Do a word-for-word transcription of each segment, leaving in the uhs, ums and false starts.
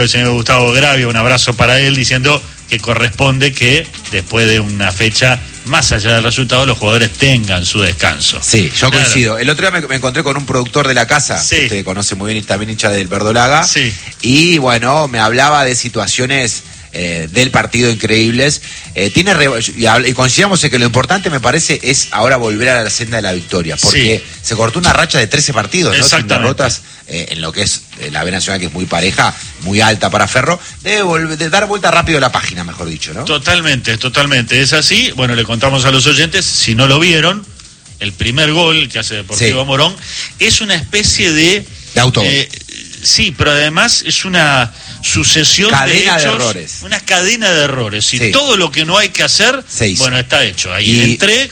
el señor Gustavo Gravio, un abrazo para él, diciendo que corresponde que después de una fecha, más allá del resultado, los jugadores tengan su descanso. Sí, yo claro. coincido. El otro día me, me encontré con un productor de la casa, sí. que usted conoce muy bien y también hincha del Verdolaga, sí. y bueno, me hablaba de situaciones eh, del partido increíbles. Eh, tiene re... y, habla... y coincidamos en que lo importante, me parece, es ahora volver a la senda de la victoria, porque sí. se cortó una racha de trece partidos, ¿no? Sin derrotas eh, en lo que es eh, la B Nacional, que es muy pareja, muy alta para Ferro. Debe volver, de dar vuelta rápido a la página, mejor dicho, ¿no? Totalmente, totalmente. Es así. Bueno, le contamos a los oyentes, si no lo vieron, el primer gol que hace Deportivo sí. Morón es una especie de... De autogol. Eh, sí, pero además es una sucesión cadena de hechos, de errores. Una cadena de errores. Y sí. todo lo que no hay que hacer, bueno, está hecho. Ahí y... entré,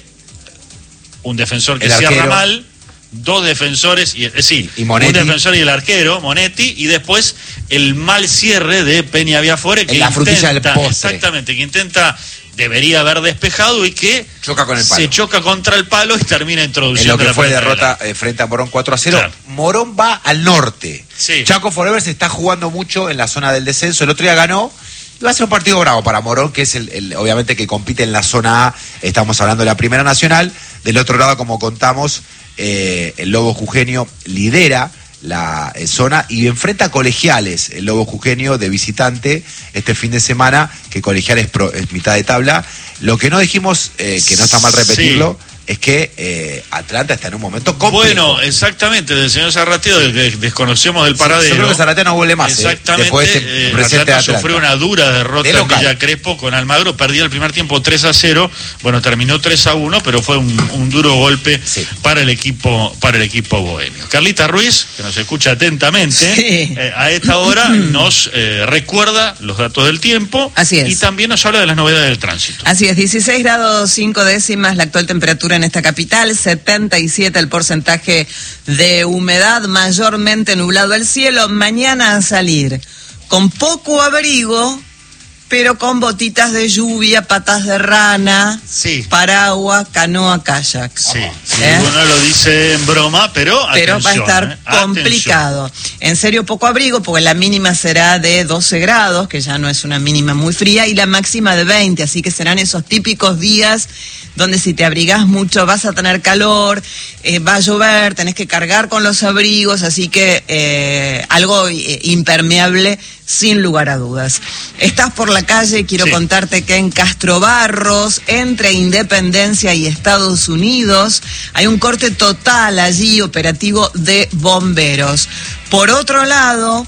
un defensor que el cierra arquero. mal, dos defensores, y, eh, sí, y un defensor y el arquero, Monetti, y después el mal cierre de Peña Viafore, que en la intenta, frutilla del postre. Exactamente, que intenta... debería haber despejado y que choca con el palo. se choca contra el palo y termina introduciendo en lo que la fue derrota eh, frente a Morón cuatro a cero. Claro. Morón va al norte. Sí. Chaco Forever se está jugando mucho en la zona del descenso. El otro día ganó. Y va a ser un partido bravo para Morón, que es el, el obviamente que compite en la zona A. Estamos hablando de la Primera Nacional. Del otro lado, como contamos, eh, el Lobo Jujeño lidera la eh, zona y enfrenta a Colegiales, el Lobo Jujeño de visitante este fin de semana, que Colegiales pro, es mitad de tabla. Lo que no dijimos, eh, que no está mal repetirlo, sí. es que eh, Atlanta está en un momento complejo. Bueno, exactamente, del señor Zarrateo, del que desconocemos del paradero. Sí, yo creo que Zarrateo no vuelve más. Exactamente, eh, después de eh, Atlanta, Atlanta sufrió una dura derrota de en Villa Crespo con Almagro, perdía el primer tiempo tres a cero, bueno, terminó tres a uno, pero fue un, un duro golpe sí. para el equipo para el equipo bohemio. Carlita Ruiz, que nos escucha atentamente, sí. eh, a esta hora nos eh, recuerda los datos del tiempo. Así es. Y también nos habla de las novedades del tránsito. Así es, dieciséis grados cinco décimas la actual temperatura en esta capital, setenta y siete el porcentaje de humedad, mayormente nublado el cielo. Mañana a salir con poco abrigo, pero con botitas de lluvia, patas de rana, sí. paraguas, canoa, kayak. Sí, sí. ¿Eh? Uno lo dice en broma, pero Pero atención, va a estar ¿eh? complicado. Atención. En serio, poco abrigo, porque la mínima será de doce grados, que ya no es una mínima muy fría, y la máxima de veinte, así que serán esos típicos días donde si te abrigás mucho vas a tener calor, eh, va a llover, tenés que cargar con los abrigos, así que eh, algo eh, impermeable sin lugar a dudas. Estás por la calle, quiero sí. contarte que en Castro Barros, entre Independencia y Estados Unidos, hay un corte total allí operativo de bomberos. Por otro lado,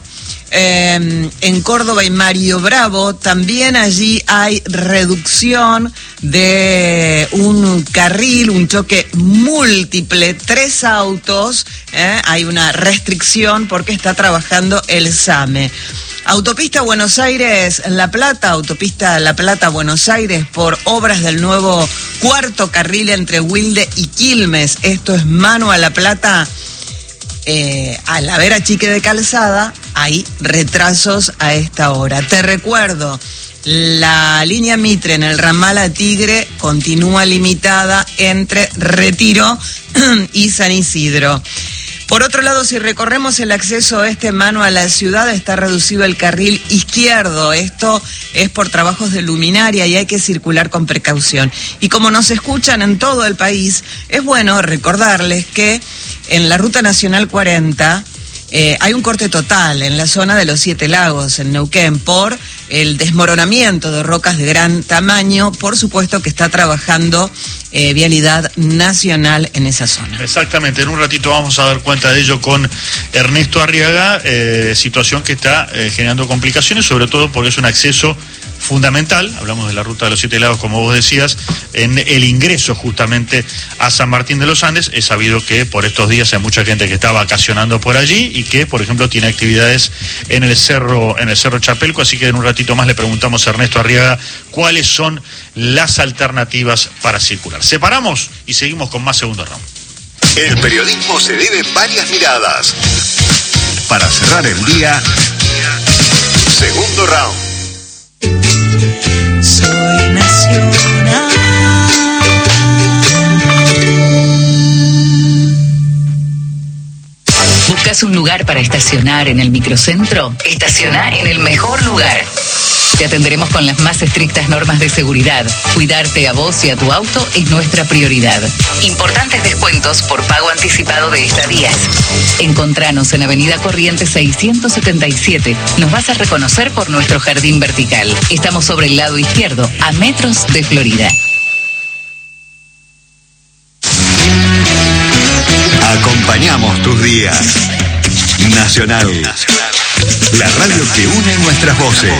Eh, en Córdoba y Mario Bravo, también allí hay reducción de un carril, un choque múltiple, tres autos, eh, hay una restricción porque está trabajando el SAME. Autopista Buenos Aires-La Plata, autopista La Plata-Buenos Aires, por obras del nuevo cuarto carril entre Wilde y Quilmes, esto es mano a La Plata. Eh, al haber achique de calzada, hay retrasos a esta hora. Te recuerdo, la línea Mitre en el ramal a Tigre continúa limitada entre Retiro y San Isidro. Por otro lado, si recorremos el acceso este mano a la ciudad, está reducido el carril izquierdo. Esto es por trabajos de luminaria y hay que circular con precaución. Y como nos escuchan en todo el país, es bueno recordarles que en la Ruta Nacional cuarenta eh, hay un corte total en la zona de los Siete Lagos, en Neuquén, por el desmoronamiento de rocas de gran tamaño. Por supuesto que está trabajando eh, Vialidad Nacional en esa zona. Exactamente, en un ratito vamos a dar cuenta de ello con Ernesto Arriaga, eh, situación que está eh, generando complicaciones, sobre todo porque es un acceso fundamental, hablamos de la ruta de los Siete Lagos, como vos decías, en el ingreso justamente a San Martín de los Andes. Es sabido que por estos días hay mucha gente que está vacacionando por allí y que, por ejemplo, tiene actividades en el cerro, en el cerro Chapelco, así que en un ratito más le preguntamos a Ernesto Arriaga cuáles son las alternativas para circular. Separamos y seguimos con más Segundo Round. El periodismo se debe varias miradas. Para cerrar el día, Segundo Round. Soy nacional. Busca ¿Buscas un lugar para estacionar en el microcentro? Estaciona en el mejor lugar. Te atenderemos con las más estrictas normas de seguridad. Cuidarte a vos y a tu auto es nuestra prioridad. Importantes descuentos por pago anticipado de estadías. Encontranos en Avenida Corrientes seiscientos setenta y siete. Nos vas a reconocer por nuestro jardín vertical. Estamos sobre el lado izquierdo, a metros de Florida. Acompañamos tus días. Nacional. La radio que une nuestras voces.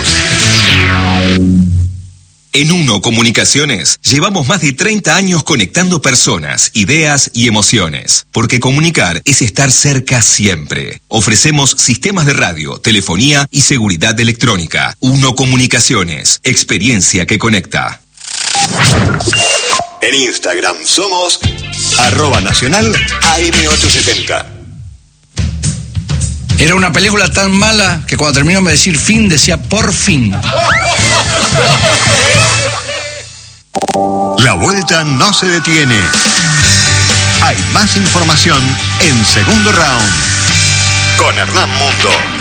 En Uno Comunicaciones llevamos más de treinta años conectando personas, ideas y emociones. Porque comunicar es estar cerca siempre. Ofrecemos sistemas de radio, telefonía y seguridad electrónica. Uno Comunicaciones, experiencia que conecta. En Instagram somos arroba nacional A M ochocientos setenta. Era una película tan mala que cuando terminó de decir fin, decía por fin. La vuelta no se detiene. Hay más información en Segundo Round con Hernán Mundo.